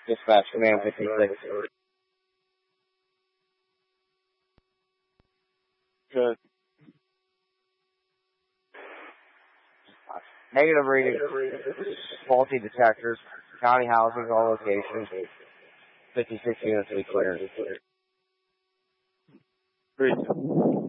Dispatch command 56. Good. Negative reading. Faulty detectors. County housing, all locations. 56 units to be cleared. Great.